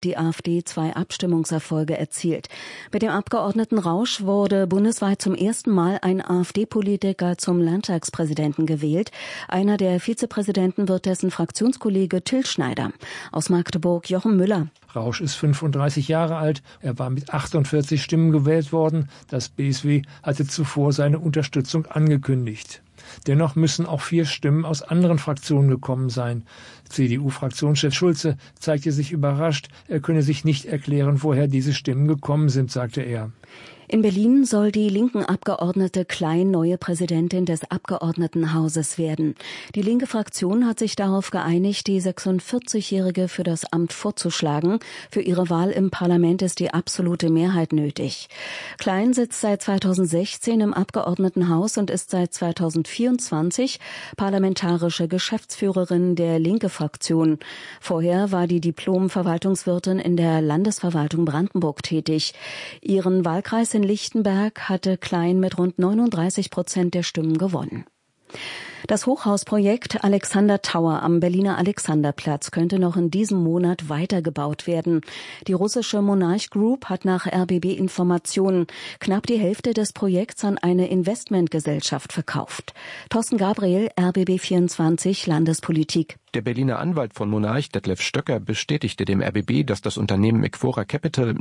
die AfD 2 Abstimmungserfolge erzielt. Mit dem Abgeordneten Rausch wurde bundesweit zum ersten Mal ein AfD-Politiker zum Landtagspräsidenten gewählt. Einer der Vizepräsidenten wird dessen Fraktionskollege Till Schneider. Aus Magdeburg Jochen Müller. Rausch ist 35 Jahre alt. Er war mit 48 Stimmen gewählt worden. Das BSW hatte zuvor seine Unterstützung angekündigt. Dennoch müssen auch 4 Stimmen aus anderen Fraktionen gekommen sein. CDU-Fraktionschef Schulze zeigte sich überrascht. Er könne sich nicht erklären, woher diese Stimmen gekommen sind, sagte er. In Berlin soll die linken Abgeordnete Klein neue Präsidentin des Abgeordnetenhauses werden. Die linke Fraktion hat sich darauf geeinigt, die 46-Jährige für das Amt vorzuschlagen. Für ihre Wahl im Parlament ist die absolute Mehrheit nötig. Klein sitzt seit 2016 im Abgeordnetenhaus und ist seit 2024 parlamentarische Geschäftsführerin der Linke-Fraktion. Vorher war die Diplom-Verwaltungswirtin in der Landesverwaltung Brandenburg tätig. Ihren Wahlkreis in Lichtenberg hatte Klein mit rund 39% der Stimmen gewonnen. Das Hochhausprojekt Alexander Tower am Berliner Alexanderplatz könnte noch in diesem Monat weitergebaut werden. Die russische Monarch Group hat nach RBB-Informationen knapp die Hälfte des Projekts an eine Investmentgesellschaft verkauft. Thorsten Gabriel, RBB24 Landespolitik. Der Berliner Anwalt von Monarch, Detlef Stöcker, bestätigte dem RBB, dass das Unternehmen Equora Capital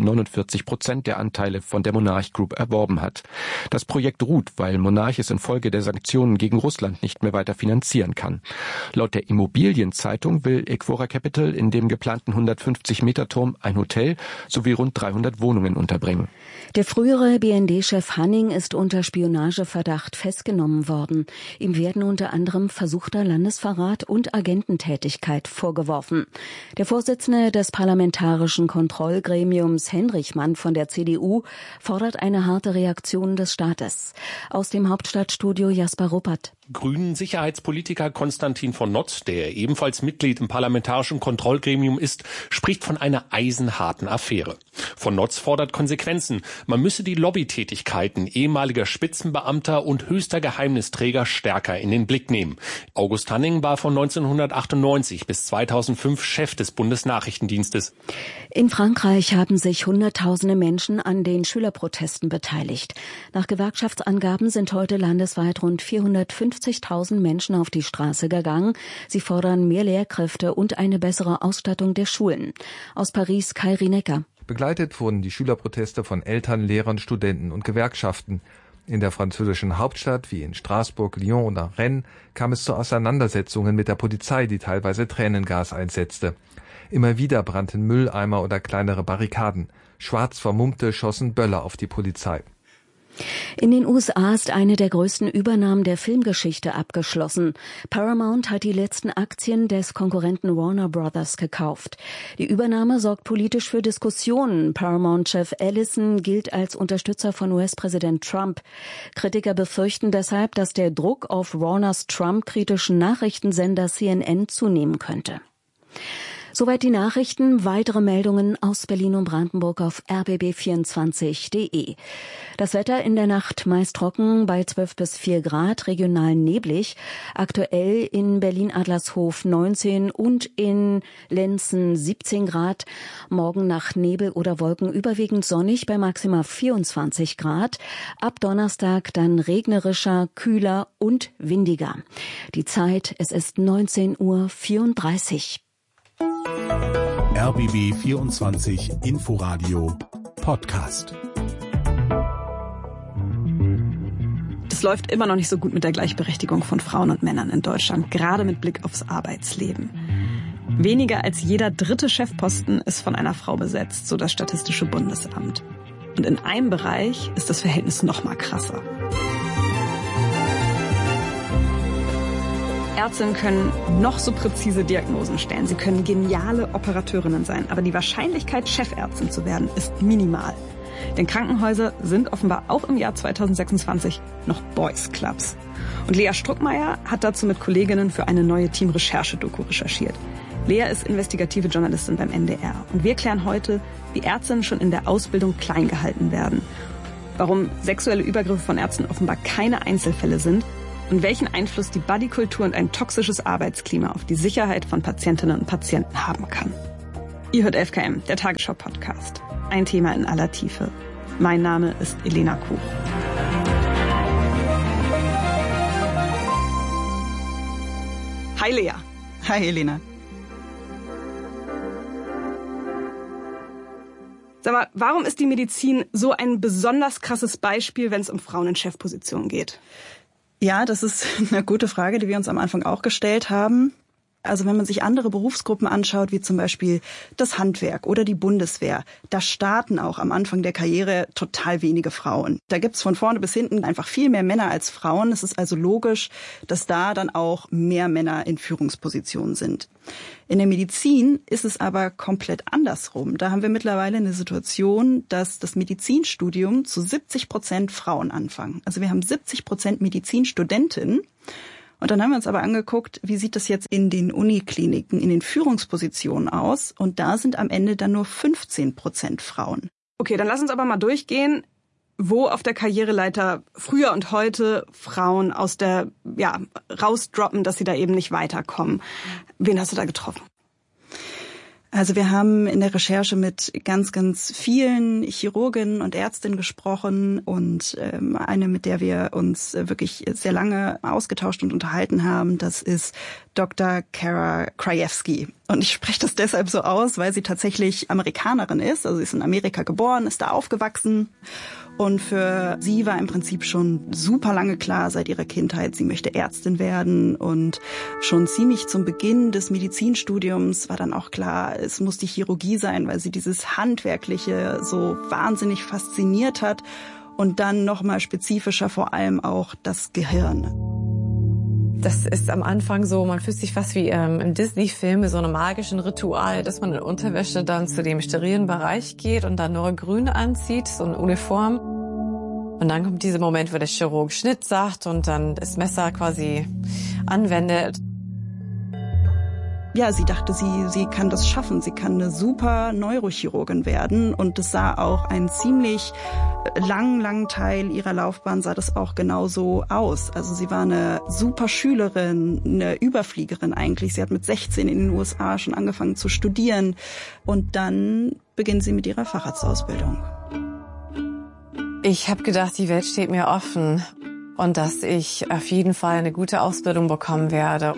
49% der Anteile von der Monarch Group erworben hat. Das Projekt ruht, weil Monarch es infolge der Sanktionen gegen Russland nicht mehr weiter finanzieren kann. Laut der Immobilienzeitung will Equora Capital in dem geplanten 150-Meter-Turm ein Hotel sowie rund 300 Wohnungen unterbringen. Der frühere BND-Chef Hanning ist unter Spionageverdacht festgenommen worden. Ihm werden unter anderem versuchter Landesverrat und Agententätigkeit vorgeworfen. Der Vorsitzende des Parlamentarischen Kontrollgremiums Henrichmann von der CDU fordert eine harte Reaktion des Staates. Aus dem Hauptstadtstudio Jasper Ruppert. Grünen-Sicherheitspolitiker Konstantin von Notz, der ebenfalls Mitglied im Parlamentarischen Kontrollgremium ist, spricht von einer eisenharten Affäre. Von Notz fordert Konsequenzen. Man müsse die Lobbytätigkeiten ehemaliger Spitzenbeamter und höchster Geheimnisträger stärker in den Blick nehmen. August Hanning war von 1998 bis 2005 Chef des Bundesnachrichtendienstes. In Frankreich haben sich Hunderttausende Menschen an den Schülerprotesten beteiligt. Nach Gewerkschaftsangaben sind heute landesweit rund 450.000 Menschen auf die Straße gegangen. Sie fordern mehr Lehrkräfte und eine bessere Ausstattung der Schulen. Aus Paris Kai Necker. Begleitet wurden die Schülerproteste von Eltern, Lehrern, Studenten und Gewerkschaften. In der französischen Hauptstadt wie in Straßburg, Lyon oder Rennes kam es zu Auseinandersetzungen mit der Polizei, die teilweise Tränengas einsetzte. Immer wieder brannten Mülleimer oder kleinere Barrikaden. Schwarz Vermummte schossen Böller auf die Polizei. In den USA ist eine der größten Übernahmen der Filmgeschichte abgeschlossen. Paramount hat die letzten Aktien des Konkurrenten Warner Brothers gekauft. Die Übernahme sorgt politisch für Diskussionen. Paramount-Chef Ellison gilt als Unterstützer von US-Präsident Trump. Kritiker befürchten deshalb, dass der Druck auf Warners Trump-kritischen Nachrichtensender CNN zunehmen könnte. Soweit die Nachrichten. Weitere Meldungen aus Berlin und Brandenburg auf rbb24.de. Das Wetter in der Nacht meist trocken bei 12 bis 4 Grad, regional neblig. Aktuell in Berlin-Adlershof 19 und in Lenzen 17 Grad. Morgen nach Nebel oder Wolken überwiegend sonnig bei maximal 24 Grad. Ab Donnerstag dann regnerischer, kühler und windiger. Die Zeit, es ist 19:34 Uhr. RBB 24 Inforadio Podcast. Es läuft immer noch nicht so gut mit der Gleichberechtigung von Frauen und Männern in Deutschland, gerade mit Blick aufs Arbeitsleben. Weniger als jeder 3. Chefposten ist von einer Frau besetzt, so das Statistische Bundesamt. Und in einem Bereich ist das Verhältnis noch mal krasser. Ärztinnen können noch so präzise Diagnosen stellen. Sie können geniale Operateurinnen sein. Aber die Wahrscheinlichkeit, Chefärztin zu werden, ist minimal. Denn Krankenhäuser sind offenbar auch im Jahr 2026 noch Boys Clubs. Und Lea Struckmeier hat dazu mit Kolleginnen für eine neue Team-Recherche-Doku recherchiert. Lea ist investigative Journalistin beim NDR. Und wir klären heute, wie Ärztinnen schon in der Ausbildung klein gehalten werden. Warum sexuelle Übergriffe von Ärzten offenbar keine Einzelfälle sind. Und welchen Einfluss die Bodykultur und ein toxisches Arbeitsklima auf die Sicherheit von Patientinnen und Patienten haben kann. Ihr hört 11KM, der Tagesschau-Podcast. Ein Thema in aller Tiefe. Mein Name ist Elena Kuch. Hi Lea. Hi Elena. Sag mal, warum ist die Medizin so ein besonders krasses Beispiel, wenn es um Frauen in Chefpositionen geht? Ja, das ist eine gute Frage, die wir uns am Anfang auch gestellt haben. Also wenn man sich andere Berufsgruppen anschaut, wie zum Beispiel das Handwerk oder die Bundeswehr, da starten auch am Anfang der Karriere total wenige Frauen. Da gibt's von vorne bis hinten einfach viel mehr Männer als Frauen. Es ist also logisch, dass da dann auch mehr Männer in Führungspositionen sind. In der Medizin ist es aber komplett andersrum. Da haben wir mittlerweile eine Situation, dass das Medizinstudium zu 70% Frauen anfangen. Also wir haben 70% Medizinstudentinnen. Und dann haben wir uns aber angeguckt, wie sieht das jetzt in den Unikliniken, in den Führungspositionen aus? Und da sind am Ende dann nur 15% Frauen. Okay, dann lass uns aber mal durchgehen, wo auf der Karriereleiter früher und heute Frauen aus der, rausdroppen, dass sie da eben nicht weiterkommen. Wen hast du da getroffen? Also wir haben in der Recherche mit ganz, ganz vielen Chirurginnen und Ärztinnen gesprochen und eine, mit der wir uns wirklich sehr lange ausgetauscht und unterhalten haben, das ist Dr. Cara Krajewski. Und ich spreche das deshalb so aus, weil sie tatsächlich Amerikanerin ist. Also sie ist in Amerika geboren, ist da aufgewachsen. Und für sie war im Prinzip schon super lange klar seit ihrer Kindheit, sie möchte Ärztin werden. Und schon ziemlich zum Beginn des Medizinstudiums war dann auch klar, es muss die Chirurgie sein, weil sie dieses Handwerkliche so wahnsinnig fasziniert hat. Und dann nochmal spezifischer vor allem auch das Gehirn. Das ist am Anfang so, man fühlt sich fast wie im Disney-Film mit so einem magischen Ritual, dass man in Unterwäsche dann zu dem sterilen Bereich geht und dann nur grün anzieht, so eine Uniform. Und dann kommt dieser Moment, wo der Chirurg Schnitt sagt und dann das Messer quasi anwendet. Ja, sie dachte, sie kann das schaffen. Sie kann eine super Neurochirurgin werden. Und das sah auch einen ziemlich langen Teil ihrer Laufbahn sah das auch genauso aus. Also sie war eine super Schülerin, eine Überfliegerin eigentlich. Sie hat mit 16 in den USA schon angefangen zu studieren. Und dann beginnt sie mit ihrer Facharztausbildung. Ich habe gedacht, die Welt steht mir offen und dass ich auf jeden Fall eine gute Ausbildung bekommen werde.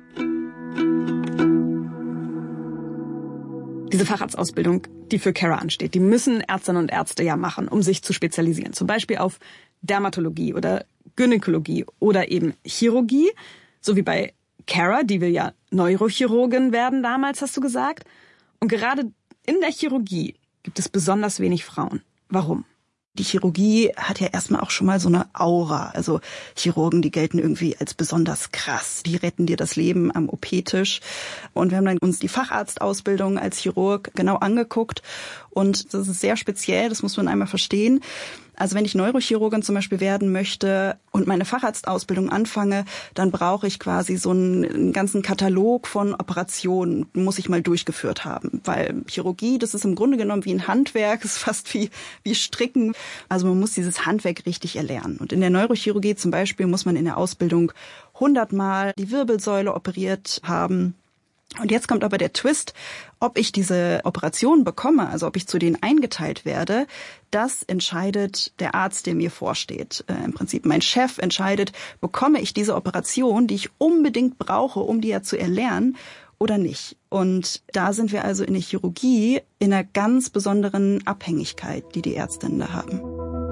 Diese Facharztausbildung, die für Cara ansteht, die müssen Ärztinnen und Ärzte ja machen, um sich zu spezialisieren. Zum Beispiel auf Dermatologie oder Gynäkologie oder eben Chirurgie. So wie bei Cara, die will ja Neurochirurgin werden damals, hast du gesagt. Und gerade in der Chirurgie gibt es besonders wenig Frauen. Warum? Die Chirurgie hat ja erstmal auch schon mal so eine Aura. Also Chirurgen, die gelten irgendwie als besonders krass. Die retten dir das Leben am OP-Tisch. Und wir haben dann uns die Facharztausbildung als Chirurg genau angeguckt. Und das ist sehr speziell, das muss man einmal verstehen. Also wenn ich Neurochirurgin zum Beispiel werden möchte und meine Facharztausbildung anfange, dann brauche ich quasi so einen ganzen Katalog von Operationen, muss ich mal durchgeführt haben. Weil Chirurgie, das ist im Grunde genommen wie ein Handwerk, ist fast wie Stricken. Also man muss dieses Handwerk richtig erlernen. Und in der Neurochirurgie zum Beispiel muss man in der Ausbildung 100-mal die Wirbelsäule operiert haben. Und jetzt kommt aber der Twist, ob ich diese Operation bekomme, also ob ich zu denen eingeteilt werde, das entscheidet der Arzt, der mir vorsteht. Im Prinzip mein Chef entscheidet, bekomme ich diese Operation, die ich unbedingt brauche, um die ja zu erlernen, oder nicht. Und da sind wir also in der Chirurgie in einer ganz besonderen Abhängigkeit, die Ärztinnen da haben.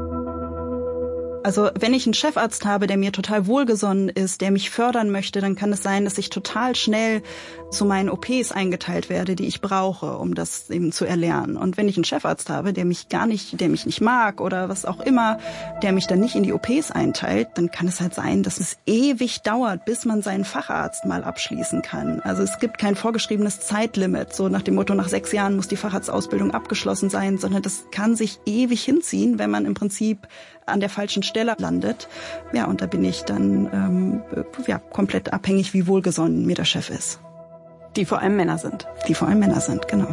Also wenn ich einen Chefarzt habe, der mir total wohlgesonnen ist, der mich fördern möchte, dann kann es sein, dass ich total schnell zu meinen OPs eingeteilt werde, die ich brauche, um das eben zu erlernen. Und wenn ich einen Chefarzt habe, der mich nicht mag oder was auch immer, der mich dann nicht in die OPs einteilt, dann kann es halt sein, dass es ewig dauert, bis man seinen Facharzt mal abschließen kann. Also es gibt kein vorgeschriebenes Zeitlimit, so nach dem Motto, nach 6 Jahren muss die Facharztausbildung abgeschlossen sein, sondern das kann sich ewig hinziehen, wenn man im Prinzip an der falschen Stelle landet. Ja, und da bin ich dann komplett abhängig, wie wohlgesonnen mir der Chef ist. Die vor allem Männer sind. Die vor allem Männer sind, genau.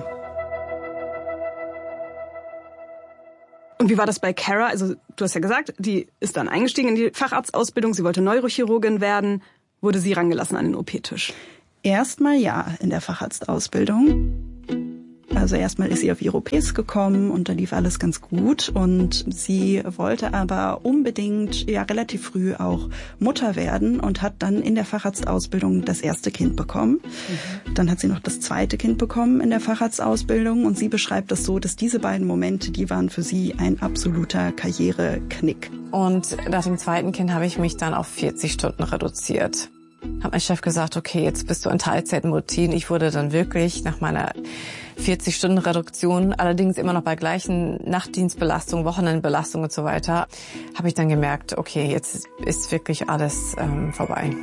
Und wie war das bei Cara? Also du hast ja gesagt, die ist dann eingestiegen in die Facharztausbildung, sie wollte Neurochirurgin werden. Wurde sie rangelassen an den OP-Tisch? Erstmal ja, in der Facharztausbildung. Also erstmal ist sie auf ihre OPs gekommen und da lief alles ganz gut. Und sie wollte aber unbedingt relativ früh auch Mutter werden und hat dann in der Facharztausbildung das erste Kind bekommen. Dann hat sie noch das zweite Kind bekommen in der Facharztausbildung und sie beschreibt das so, dass diese beiden Momente, die waren für sie ein absoluter Karriereknick. Und nach dem zweiten Kind habe ich mich dann auf 40 Stunden reduziert. Hat mein Chef gesagt, okay, jetzt bist du in Teilzeitmutin. Ich wurde dann wirklich nach meiner 40-Stunden-Reduktion, allerdings immer noch bei gleichen Nachtdienstbelastung, Wochenendbelastung und so weiter, habe ich dann gemerkt, okay, jetzt ist wirklich alles vorbei.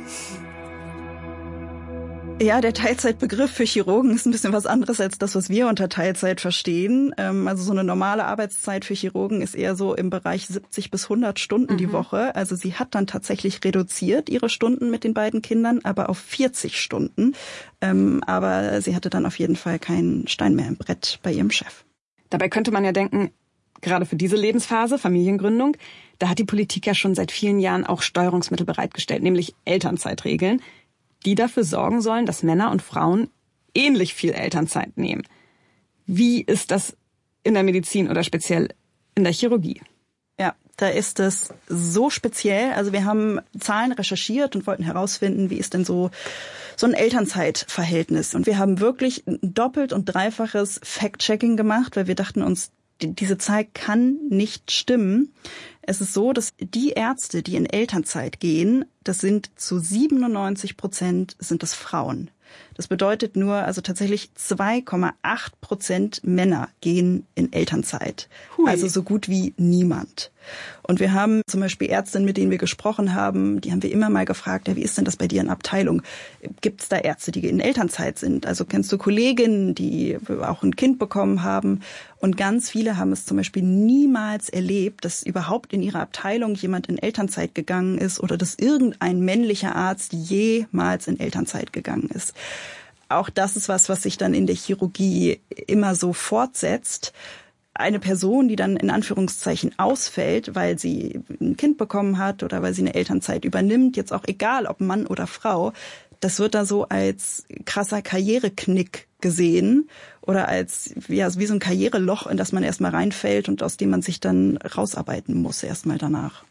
Ja, der Teilzeitbegriff für Chirurgen ist ein bisschen was anderes als das, was wir unter Teilzeit verstehen. Also so eine normale Arbeitszeit für Chirurgen ist eher so im Bereich 70 bis 100 Stunden die Woche. Also sie hat dann tatsächlich reduziert ihre Stunden mit den beiden Kindern, aber auf 40 Stunden. Aber sie hatte dann auf jeden Fall keinen Stein mehr im Brett bei ihrem Chef. Dabei könnte man ja denken, gerade für diese Lebensphase, Familiengründung, da hat die Politik ja schon seit vielen Jahren auch Steuerungsmittel bereitgestellt, nämlich Elternzeitregeln, die dafür sorgen sollen, dass Männer und Frauen ähnlich viel Elternzeit nehmen. Wie ist das in der Medizin oder speziell in der Chirurgie? Ja, da ist es so speziell. Also wir haben Zahlen recherchiert und wollten herausfinden, wie ist denn so ein Elternzeitverhältnis. Und wir haben wirklich ein doppelt und dreifaches Fact-Checking gemacht, weil wir dachten uns, diese Zahl kann nicht stimmen. Es ist so, dass die Ärzte, die in Elternzeit gehen, das sind zu 97% sind das Frauen. Das bedeutet nur, also tatsächlich 2,8% Männer gehen in Elternzeit. Hui. Also so gut wie niemand. Und wir haben zum Beispiel Ärztinnen, mit denen wir gesprochen haben, die haben wir immer mal gefragt, ja, wie ist denn das bei dir in Abteilung? Gibt es da Ärzte, die in Elternzeit sind? Also kennst du Kolleginnen, die auch ein Kind bekommen haben? Und ganz viele haben es zum Beispiel niemals erlebt, dass überhaupt in ihrer Abteilung jemand in Elternzeit gegangen ist oder dass irgendein männlicher Arzt jemals in Elternzeit gegangen ist. Auch das ist was sich dann in der Chirurgie immer so fortsetzt. Eine Person, die dann in Anführungszeichen ausfällt, weil sie ein Kind bekommen hat oder weil sie eine Elternzeit übernimmt, jetzt auch egal, ob Mann oder Frau, das wird da so als krasser Karriereknick gesehen oder als wie so ein Karriereloch, in das man erstmal reinfällt und aus dem man sich dann rausarbeiten muss erstmal danach.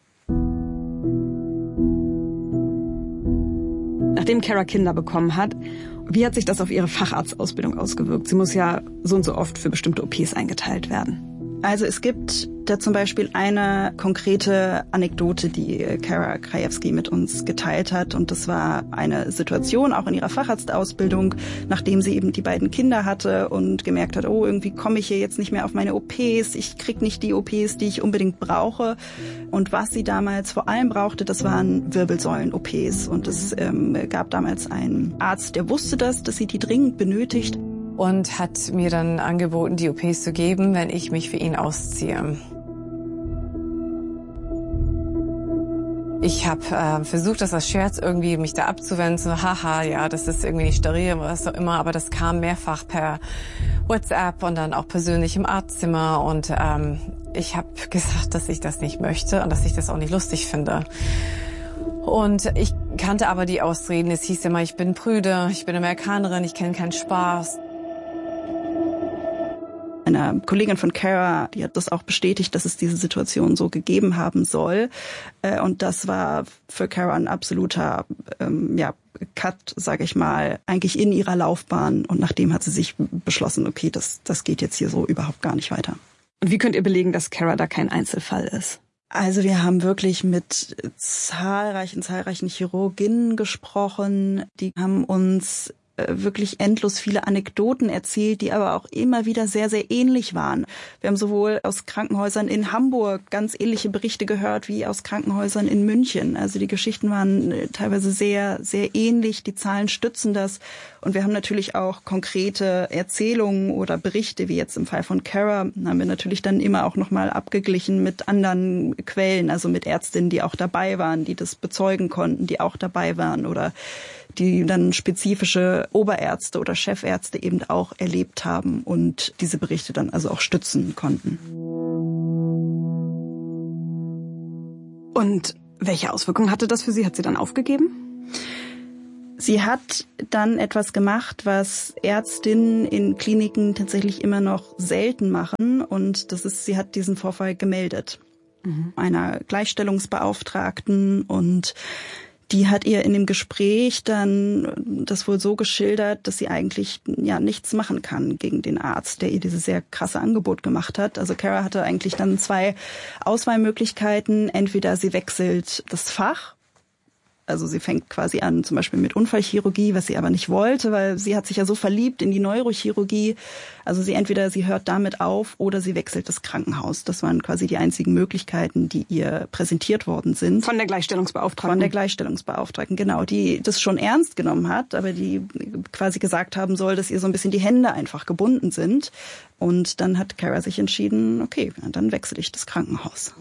Nachdem Cara Kinder bekommen hat, wie hat sich das auf ihre Facharztausbildung ausgewirkt? Sie muss ja so und so oft für bestimmte OPs eingeteilt werden. Also es gibt da zum Beispiel eine konkrete Anekdote, die Cara Krajewski mit uns geteilt hat. Und das war eine Situation auch in ihrer Facharztausbildung, nachdem sie eben die beiden Kinder hatte und gemerkt hat, oh, irgendwie komme ich hier jetzt nicht mehr auf meine OPs. Ich krieg nicht die OPs, die ich unbedingt brauche. Und was sie damals vor allem brauchte, das waren Wirbelsäulen-OPs. Und es gab damals einen Arzt, der wusste dass sie die dringend benötigt. Und hat mir dann angeboten, die OPs zu geben, wenn ich mich für ihn ausziehe. Ich habe versucht, das als Scherz irgendwie mich da abzuwenden, so haha, ja, das ist irgendwie nicht steril, was auch immer, aber das kam mehrfach per WhatsApp und dann auch persönlich im Arztzimmer und ich habe gesagt, dass ich das nicht möchte und dass ich das auch nicht lustig finde. Und ich kannte aber die Ausreden, es hieß immer, ich bin prüde, ich bin Amerikanerin, ich kenne keinen Spaß. Eine Kollegin von Cara, die hat das auch bestätigt, dass es diese Situation so gegeben haben soll. Und das war für Cara ein absoluter Cut, sage ich mal, eigentlich in ihrer Laufbahn. Und nachdem hat sie sich beschlossen, okay, das geht jetzt hier so überhaupt gar nicht weiter. Und wie könnt ihr belegen, dass Cara da kein Einzelfall ist? Also wir haben wirklich mit zahlreichen Chirurginnen gesprochen. Die haben uns wirklich endlos viele Anekdoten erzählt, die aber auch immer wieder sehr, sehr ähnlich waren. Wir haben sowohl aus Krankenhäusern in Hamburg ganz ähnliche Berichte gehört wie aus Krankenhäusern in München. Also die Geschichten waren teilweise sehr, sehr ähnlich. Die Zahlen stützen das. Und wir haben natürlich auch konkrete Erzählungen oder Berichte, wie jetzt im Fall von Cara, haben wir natürlich dann immer auch nochmal abgeglichen mit anderen Quellen, also mit Ärztinnen, die auch dabei waren, die das bezeugen konnten, die auch dabei waren oder die dann spezifische Oberärzte oder Chefärzte eben auch erlebt haben und diese Berichte dann also auch stützen konnten. Und welche Auswirkungen hatte das für Sie? Hat sie dann aufgegeben? Sie hat dann etwas gemacht, was Ärztinnen in Kliniken tatsächlich immer noch selten machen. Und das ist, sie hat diesen Vorfall gemeldet. Einer Gleichstellungsbeauftragten, und die hat ihr in dem Gespräch dann das wohl so geschildert, dass sie eigentlich nichts machen kann gegen den Arzt, der ihr dieses sehr krasse Angebot gemacht hat. Also Cara hatte eigentlich dann 2 Auswahlmöglichkeiten. Entweder sie wechselt das Fach, also sie fängt quasi an zum Beispiel mit Unfallchirurgie, was sie aber nicht wollte, weil sie hat sich ja so verliebt in die Neurochirurgie. Also sie hört damit auf oder sie wechselt das Krankenhaus. Das waren quasi die einzigen Möglichkeiten, die ihr präsentiert worden sind. Von der Gleichstellungsbeauftragten? Von der Gleichstellungsbeauftragten, genau. Die das schon ernst genommen hat, aber die quasi gesagt haben soll, dass ihr so ein bisschen die Hände einfach gebunden sind. Und dann hat Cara sich entschieden, okay, dann wechsle ich das Krankenhaus.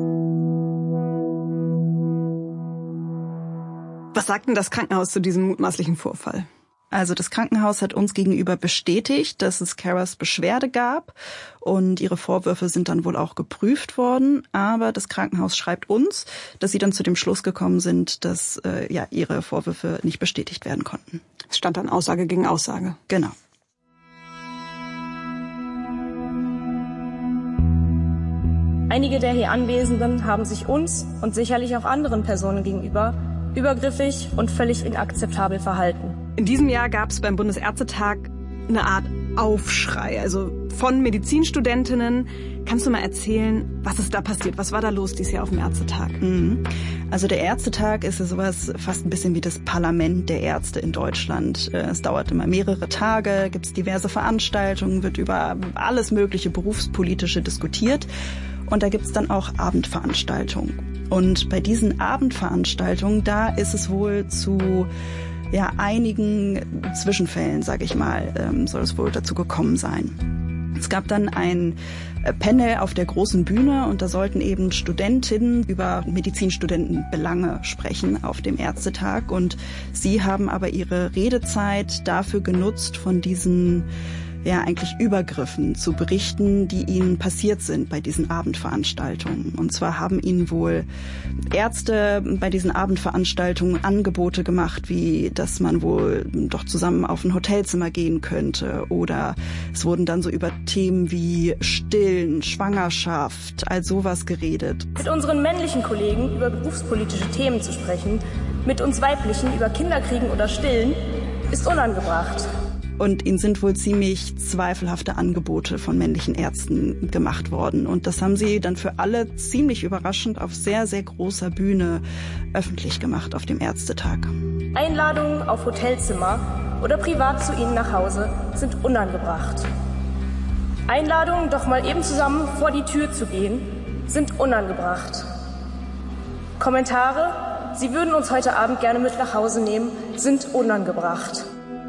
Was sagt denn das Krankenhaus zu diesem mutmaßlichen Vorfall? Also das Krankenhaus hat uns gegenüber bestätigt, dass es Caras Beschwerde gab und ihre Vorwürfe sind dann wohl auch geprüft worden. Aber das Krankenhaus schreibt uns, dass sie dann zu dem Schluss gekommen sind, dass ihre Vorwürfe nicht bestätigt werden konnten. Es stand dann Aussage gegen Aussage. Genau. Einige der hier Anwesenden haben sich uns und sicherlich auch anderen Personen gegenüber übergriffig und völlig inakzeptabel verhalten. In diesem Jahr gab es beim Bundesärztetag eine Art Aufschrei, also von Medizinstudentinnen. Kannst du mal erzählen, was ist da passiert? Was war da los dieses Jahr auf dem Ärztetag? Also der Ärztetag ist ja sowas fast ein bisschen wie das Parlament der Ärzte in Deutschland. Es dauert immer mehrere Tage, gibt es diverse Veranstaltungen, wird über alles mögliche Berufspolitische diskutiert. Und da gibt es dann auch Abendveranstaltungen. Und bei diesen Abendveranstaltungen, da ist es wohl zu einigen Zwischenfällen, sage ich mal, soll es wohl dazu gekommen sein. Es gab dann ein Panel auf der großen Bühne und da sollten eben Studentinnen über Medizinstudentenbelange sprechen auf dem Ärztetag. Und sie haben aber ihre Redezeit dafür genutzt, von diesen eigentlich Übergriffen zu berichten, die ihnen passiert sind bei diesen Abendveranstaltungen. Und zwar haben ihnen wohl Ärzte bei diesen Abendveranstaltungen Angebote gemacht, wie dass man wohl doch zusammen auf ein Hotelzimmer gehen könnte. Oder es wurden dann so über Themen wie Stillen, Schwangerschaft, all sowas geredet. Mit unseren männlichen Kollegen über berufspolitische Themen zu sprechen, mit uns weiblichen über Kinderkriegen oder Stillen, ist unangebracht. Und ihnen sind wohl ziemlich zweifelhafte Angebote von männlichen Ärzten gemacht worden. Und das haben sie dann für alle ziemlich überraschend auf sehr, sehr großer Bühne öffentlich gemacht auf dem Ärztetag. Einladungen auf Hotelzimmer oder privat zu ihnen nach Hause sind unangebracht. Einladungen, doch mal eben zusammen vor die Tür zu gehen, sind unangebracht. Kommentare, sie würden uns heute Abend gerne mit nach Hause nehmen, sind unangebracht.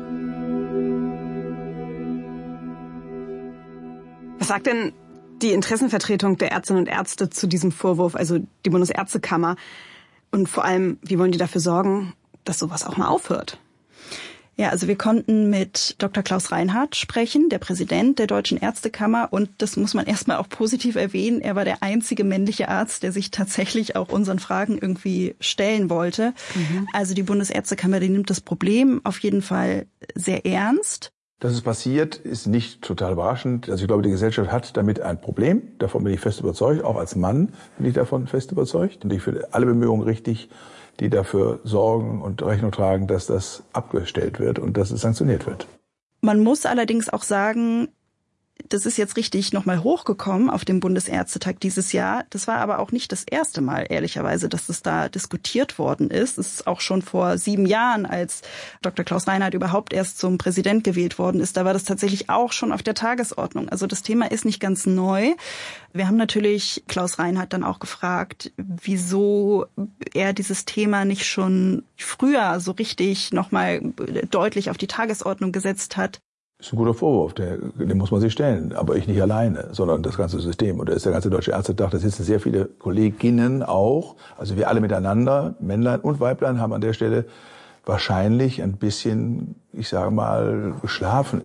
Was sagt denn die Interessenvertretung der Ärztinnen und Ärzte zu diesem Vorwurf, also die Bundesärztekammer? Und vor allem, wie wollen die dafür sorgen, dass sowas auch mal aufhört? Ja, also wir konnten mit Dr. Klaus Reinhardt sprechen, der Präsident der Deutschen Ärztekammer. Und das muss man erstmal auch positiv erwähnen. Er war der einzige männliche Arzt, der sich tatsächlich auch unseren Fragen irgendwie stellen wollte. Also die Bundesärztekammer, die nimmt das Problem auf jeden Fall sehr ernst. Dass es passiert, ist nicht total überraschend. Also ich glaube, die Gesellschaft hat damit ein Problem. Davon bin ich fest überzeugt. Auch als Mann bin ich davon fest überzeugt. Und ich finde alle Bemühungen richtig, die dafür sorgen und Rechnung tragen, dass das abgestellt wird und dass es sanktioniert wird. Man muss allerdings auch sagen, das ist jetzt richtig nochmal hochgekommen auf dem Bundesärztetag dieses Jahr. Das war aber auch nicht das erste Mal, ehrlicherweise, dass das da diskutiert worden ist. Es ist auch schon vor 7 Jahren, als Dr. Klaus Reinhardt überhaupt erst zum Präsident gewählt worden ist. Da war das tatsächlich auch schon auf der Tagesordnung. Also das Thema ist nicht ganz neu. Wir haben natürlich Klaus Reinhardt dann auch gefragt, wieso er dieses Thema nicht schon früher so richtig nochmal deutlich auf die Tagesordnung gesetzt hat. Das ist ein guter Vorwurf, den muss man sich stellen. Aber ich nicht alleine, sondern das ganze System. Und da ist der ganze Deutsche Ärztetag, da sitzen sehr viele Kolleginnen auch. Also wir alle miteinander, Männlein und Weiblein, haben an der Stelle wahrscheinlich ein bisschen, ich sage mal, geschlafen.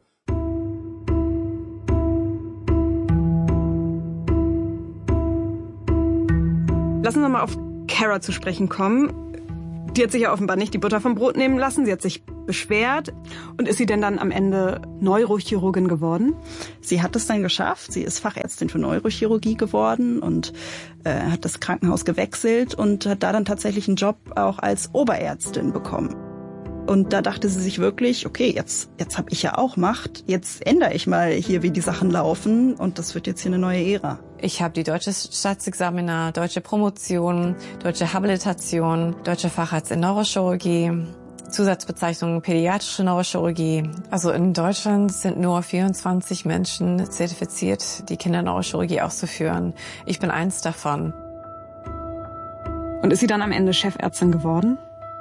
Lassen wir mal auf Cara zu sprechen kommen. Die hat sich ja offenbar nicht die Butter vom Brot nehmen lassen. Sie hat sich beschwert. Und ist sie denn dann am Ende Neurochirurgin geworden? Sie hat es dann geschafft. Sie ist Fachärztin für Neurochirurgie geworden und hat das Krankenhaus gewechselt und hat da dann tatsächlich einen Job auch als Oberärztin bekommen. Und da dachte sie sich wirklich, okay, jetzt habe ich ja auch Macht, jetzt ändere ich mal hier, wie die Sachen laufen und das wird jetzt hier eine neue Ära. Ich habe die deutsche Staatsexamina, deutsche Promotion, deutsche Habilitation, deutscher Facharzt in Neurochirurgie, Zusatzbezeichnung pädiatrische Neurochirurgie. Also in Deutschland sind nur 24 Menschen zertifiziert, die Kinderneurochirurgie auszuführen. Ich bin eins davon. Und ist sie dann am Ende Chefärztin geworden?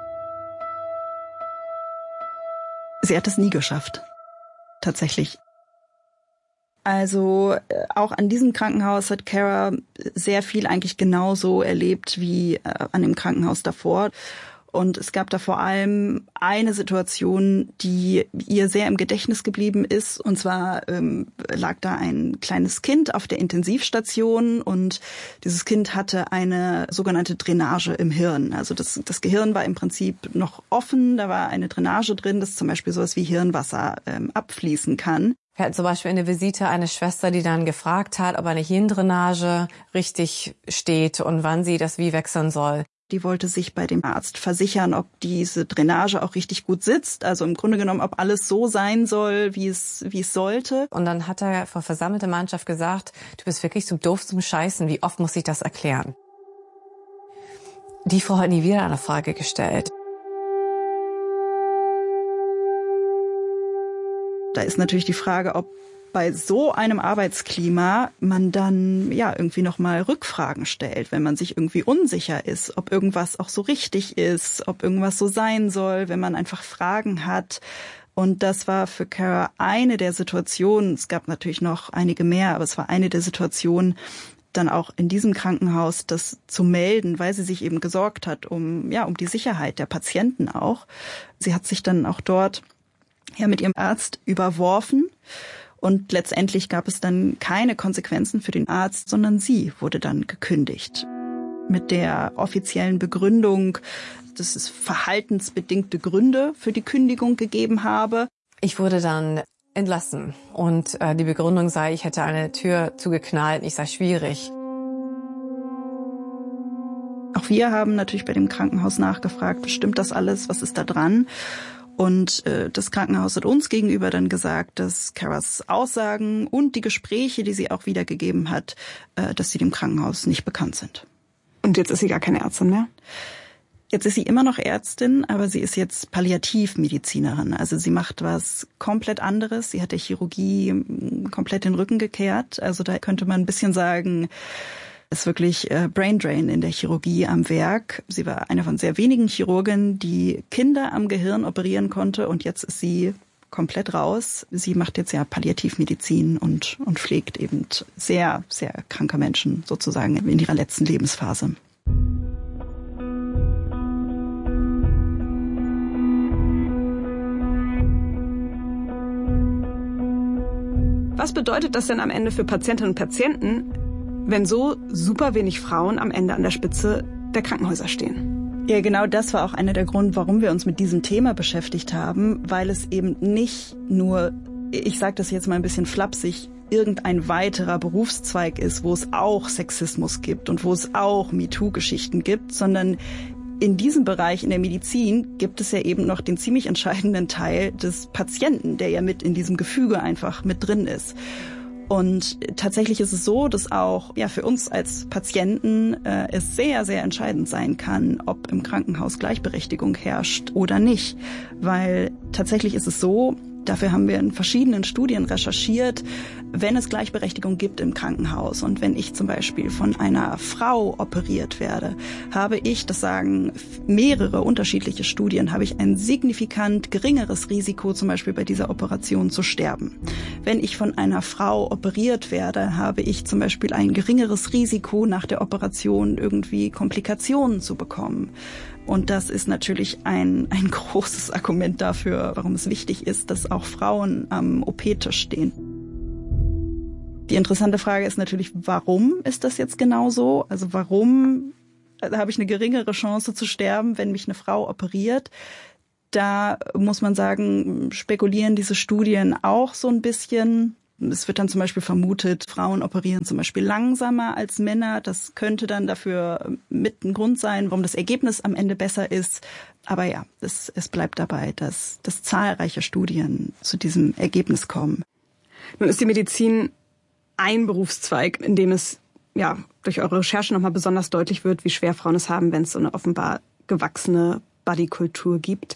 Sie hat es nie geschafft. Tatsächlich. Also auch an diesem Krankenhaus hat Cara sehr viel eigentlich genauso erlebt wie an dem Krankenhaus davor. Und es gab da vor allem eine Situation, die ihr sehr im Gedächtnis geblieben ist. Und zwar lag da ein kleines Kind auf der Intensivstation und dieses Kind hatte eine sogenannte Drainage im Hirn. Also das Gehirn war im Prinzip noch offen, da war eine Drainage drin, das zum Beispiel sowas wie Hirnwasser abfließen kann. Wir hatten zum Beispiel in der Visite eine Schwester, die dann gefragt hat, ob eine Hirndrainage richtig steht und wann sie das wie wechseln soll. Die wollte sich bei dem Arzt versichern, ob diese Drainage auch richtig gut sitzt. Also im Grunde genommen, ob alles so sein soll, wie es sollte. Und dann hat er vor versammelter Mannschaft gesagt, du bist wirklich zu doof zum Scheißen. Wie oft muss ich das erklären? Die Frau hat nie wieder eine Frage gestellt. Da ist natürlich die Frage, ob bei so einem Arbeitsklima man dann ja irgendwie nochmal Rückfragen stellt, wenn man sich irgendwie unsicher ist, ob irgendwas auch so richtig ist, ob irgendwas so sein soll, wenn man einfach Fragen hat. Und das war für Cara eine der Situationen, es gab natürlich noch einige mehr, aber es war eine der Situationen, dann auch in diesem Krankenhaus das zu melden, weil sie sich eben gesorgt hat um die Sicherheit der Patienten auch. Sie hat sich dann auch dort mit ihrem Arzt überworfen. Und letztendlich gab es dann keine Konsequenzen für den Arzt, sondern sie wurde dann gekündigt. Mit der offiziellen Begründung, dass es verhaltensbedingte Gründe für die Kündigung gegeben habe. Ich wurde dann entlassen und die Begründung sei, ich hätte eine Tür zugeknallt und ich sei schwierig. Auch wir haben natürlich bei dem Krankenhaus nachgefragt, stimmt das alles, was ist da dran? Und das Krankenhaus hat uns gegenüber dann gesagt, dass Caras Aussagen und die Gespräche, die sie auch wiedergegeben hat, dass sie dem Krankenhaus nicht bekannt sind. Und jetzt ist sie gar keine Ärztin mehr? Jetzt ist sie immer noch Ärztin, aber sie ist jetzt Palliativmedizinerin. Also sie macht was komplett anderes. Sie hat der Chirurgie komplett den Rücken gekehrt. Also da könnte man ein bisschen sagen, ist wirklich Braindrain in der Chirurgie am Werk. Sie war eine von sehr wenigen Chirurgen, die Kinder am Gehirn operieren konnte und jetzt ist sie komplett raus. Sie macht jetzt ja Palliativmedizin und pflegt eben sehr, sehr kranke Menschen sozusagen in ihrer letzten Lebensphase. Was bedeutet das denn am Ende für Patientinnen und Patienten, wenn so super wenig Frauen am Ende an der Spitze der Krankenhäuser stehen? Ja, genau das war auch einer der Gründe, warum wir uns mit diesem Thema beschäftigt haben, weil es eben nicht nur, ich sage das jetzt mal ein bisschen flapsig, irgendein weiterer Berufszweig ist, wo es auch Sexismus gibt und wo es auch MeToo-Geschichten gibt, sondern in diesem Bereich, in der Medizin, gibt es ja eben noch den ziemlich entscheidenden Teil des Patienten, der ja mit in diesem Gefüge einfach mit drin ist. Und tatsächlich ist es so, dass auch für uns als Patienten es sehr, sehr entscheidend sein kann, ob im Krankenhaus Gleichberechtigung herrscht oder nicht. Weil tatsächlich ist es so, dafür haben wir in verschiedenen Studien recherchiert, wenn es Gleichberechtigung gibt im Krankenhaus und wenn ich zum Beispiel von einer Frau operiert werde, habe ich, das sagen mehrere unterschiedliche Studien, habe ich ein signifikant geringeres Risiko, zum Beispiel bei dieser Operation zu sterben. Wenn ich von einer Frau operiert werde, habe ich zum Beispiel ein geringeres Risiko, nach der Operation irgendwie Komplikationen zu bekommen. Und das ist natürlich ein großes Argument dafür, warum es wichtig ist, dass auch Frauen am OP-Tisch stehen. Die interessante Frage ist natürlich, warum ist das jetzt genau so? Also warum Da habe ich eine geringere Chance zu sterben, wenn mich eine Frau operiert. Da muss man sagen, spekulieren diese Studien auch so ein bisschen. Es wird dann zum Beispiel vermutet, Frauen operieren zum Beispiel langsamer als Männer. Das könnte dann dafür mit ein Grund sein, warum das Ergebnis am Ende besser ist. Aber ja, es bleibt dabei, dass zahlreiche Studien zu diesem Ergebnis kommen. Nun ist die Medizin ein Berufszweig, in dem es ja durch eure Recherche nochmal besonders deutlich wird, wie schwer Frauen es haben, wenn es so eine offenbar gewachsene Bodykultur gibt.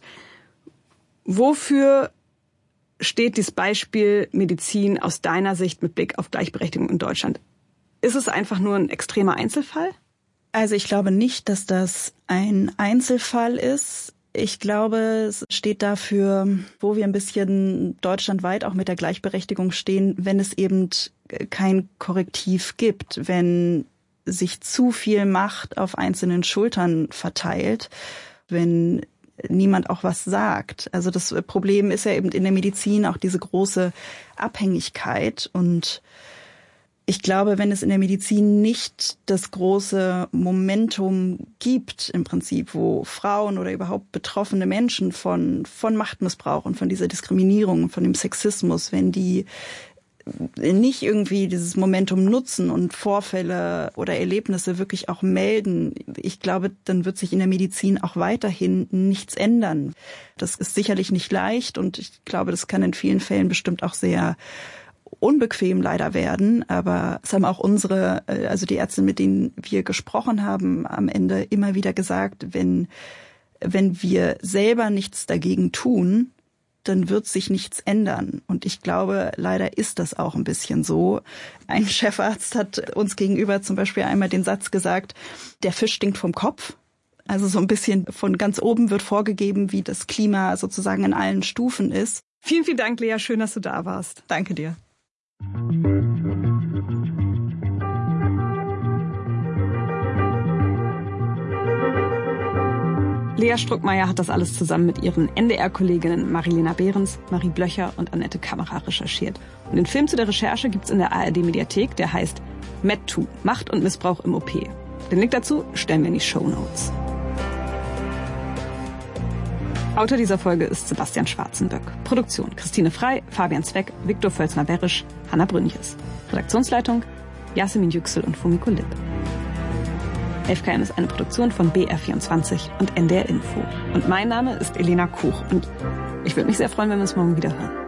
Wofür steht dieses Beispiel Medizin aus deiner Sicht mit Blick auf Gleichberechtigung in Deutschland? Ist es einfach nur ein extremer Einzelfall? Also ich glaube nicht, dass das ein Einzelfall ist. Ich glaube, es steht dafür, wo wir ein bisschen deutschlandweit auch mit der Gleichberechtigung stehen, wenn es eben kein Korrektiv gibt, wenn sich zu viel Macht auf einzelnen Schultern verteilt, wenn niemand auch was sagt. Also das Problem ist ja eben in der Medizin auch diese große Abhängigkeit. Und ich glaube, wenn es in der Medizin nicht das große Momentum gibt, im Prinzip, wo Frauen oder überhaupt betroffene Menschen von Machtmissbrauch und von dieser Diskriminierung, von dem Sexismus, wenn die nicht irgendwie dieses Momentum nutzen und Vorfälle oder Erlebnisse wirklich auch melden, ich glaube, dann wird sich in der Medizin auch weiterhin nichts ändern. Das ist sicherlich nicht leicht und ich glaube, das kann in vielen Fällen bestimmt auch sehr unbequem leider werden. Aber es haben auch also die Ärzte, mit denen wir gesprochen haben, am Ende immer wieder gesagt, wenn wir selber nichts dagegen tun, dann wird sich nichts ändern. Und ich glaube, leider ist das auch ein bisschen so. Ein Chefarzt hat uns gegenüber zum Beispiel einmal den Satz gesagt, der Fisch stinkt vom Kopf. Also so ein bisschen von ganz oben wird vorgegeben, wie das Klima sozusagen in allen Stufen ist. Vielen, vielen Dank, Lea. Schön, dass du da warst. Danke dir. Lea Struckmeier hat das alles zusammen mit ihren NDR-Kolleginnen Marilena Behrens, Marie Blöcher und Annette Kammerer recherchiert. Und den Film zu der Recherche gibt's in der ARD-Mediathek, der heißt MedToo, Macht und Missbrauch im OP. Den Link dazu stellen wir in die Shownotes. Autor dieser Folge ist Sebastian Schwarzenböck. Produktion Christine Frey, Fabian Zweck, Viktor Völzner-Berisch, Hanna Brünjes. Redaktionsleitung Yasemin Yüksel und Fumiko Lipp. 11KM ist eine Produktion von BR24 und NDR Info. Und mein Name ist Elena Kuch und ich würde mich sehr freuen, wenn wir uns morgen wieder hören.